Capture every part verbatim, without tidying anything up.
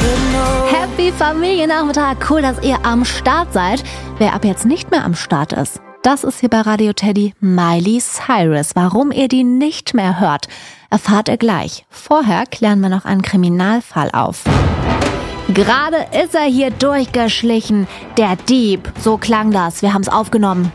Happy Familiennachmittag, cool, dass ihr am Start seid. Wer ab jetzt nicht mehr am Start ist, das ist hier bei Radio Teddy Miley Cyrus. Warum ihr die nicht mehr hört, erfahrt ihr gleich. Vorher klären wir noch einen Kriminalfall auf. Gerade ist er hier durchgeschlichen, der Dieb. So klang das, wir haben es aufgenommen.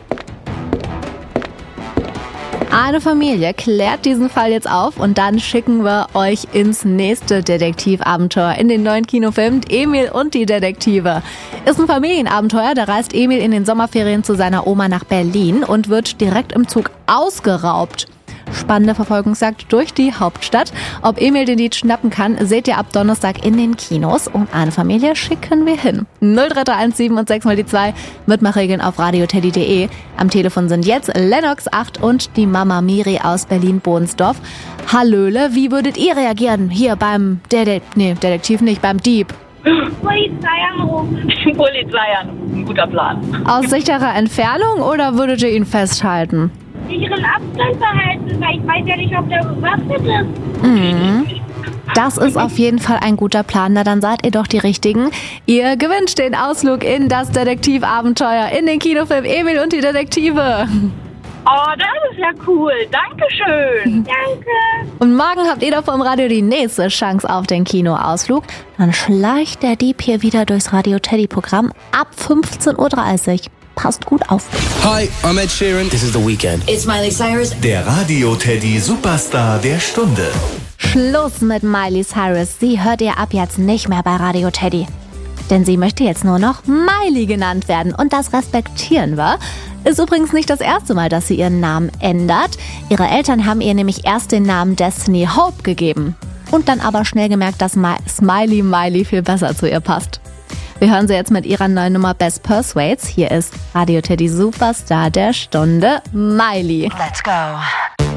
Eine Familie klärt diesen Fall jetzt auf und dann schicken wir euch ins nächste Detektivabenteuer in den neuen Kinofilm Emil und die Detektive. Ist ein Familienabenteuer, da reist Emil in den Sommerferien zu seiner Oma nach Berlin und wird direkt im Zug ausgeraubt. Spannende Verfolgungsjagd durch die Hauptstadt. Ob Emil den Dieb schnappen kann, seht ihr ab Donnerstag in den Kinos. Und eine Familie schicken wir hin. null drei drei eins sieben und sechs mal die zwei. Mitmachregeln auf radioteddy punkt de. Am Telefon sind jetzt Lennox acht und die Mama Miri aus Berlin-Bohnsdorf. Hallöle, wie würdet ihr reagieren? Hier beim Detektiv, nee, Detektiv nicht, beim Dieb. Polizei anrufen. Polizei anrufen, ein guter Plan. Aus sicherer Entfernung oder würdet ihr ihn festhalten? Sicheren Abstand behalten, weil ich weiß ja nicht, ob der bewaffnet ist. Mhm. Das ist auf jeden Fall ein guter Plan. Na, dann seid ihr doch die Richtigen. Ihr gewünscht den Ausflug in das Detektivabenteuer in den Kinofilm Emil und die Detektive. Oh, das ist ja cool. Dankeschön. Danke. Und morgen habt ihr doch vom Radio die nächste Chance auf den Kinoausflug. Dann schleicht der Dieb hier wieder durchs Radio Teddy-Programm ab fünfzehn Uhr dreißig. Passt gut auf. Hi, I'm Ed Sheeran. This is The Weeknd. It's Miley Cyrus. Der Radio Teddy Superstar der Stunde. Schluss mit Miley Cyrus. Sie hört ihr ab jetzt nicht mehr bei Radio Teddy. Denn sie möchte jetzt nur noch Miley genannt werden. Und das respektieren wir. Ist übrigens nicht das erste Mal, dass sie ihren Namen ändert. Ihre Eltern haben ihr nämlich erst den Namen Destiny Hope gegeben. Und dann aber schnell gemerkt, dass Smiley Miley viel besser zu ihr passt. Wir hören sie jetzt mit ihrer neuen Nummer Best Persuades. Hier ist Radio Teddy Superstar der Stunde, Miley. Let's go.